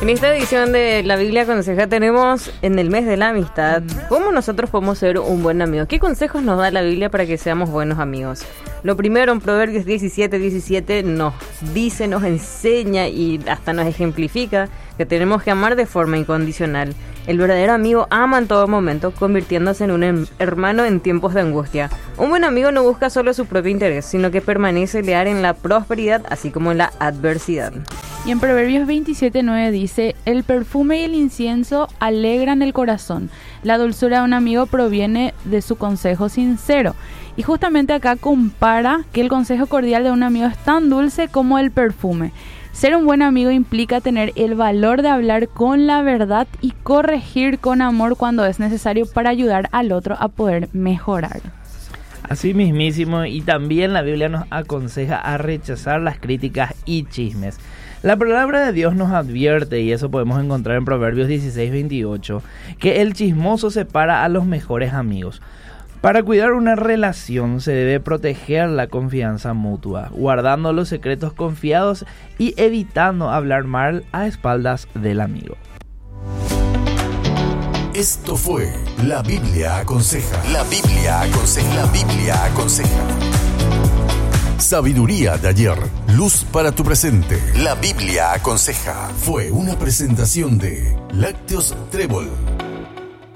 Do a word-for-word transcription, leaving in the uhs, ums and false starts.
En esta edición de La Biblia Aconseja tenemos en el mes de la amistad, ¿cómo nosotros podemos ser un buen amigo? ¿Qué consejos nos da la Biblia para que seamos buenos amigos? Lo primero, en Proverbios diecisiete, diecisiete nos dice, nos enseña y hasta nos ejemplifica que tenemos que amar de forma incondicional. El verdadero amigo ama en todo momento, convirtiéndose en un hermano en tiempos de angustia. Un buen amigo no busca solo su propio interés, sino que permanece leal en la prosperidad, así como en la adversidad. Y en Proverbios veintisiete nueve dice, el perfume y el incienso alegran el corazón. La dulzura de un amigo proviene de su consejo sincero. Y justamente acá compara que el consejo cordial de un amigo es tan dulce como el perfume. Ser un buen amigo implica tener el valor de hablar con la verdad y corregir con amor cuando es necesario para ayudar al otro a poder mejorar. Así mismísimo, y también la Biblia nos aconseja a rechazar las críticas y chismes. La palabra de Dios nos advierte, y eso podemos encontrar en Proverbios dieciséis veintiocho, que el chismoso separa a los mejores amigos. Para cuidar una relación se debe proteger la confianza mutua, guardando los secretos confiados y evitando hablar mal a espaldas del amigo. Esto fue La Biblia Aconseja. La Biblia Aconseja. La Biblia Aconseja. Sabiduría de ayer, luz para tu presente. La Biblia Aconseja. Fue una presentación de Lácteos Trébol.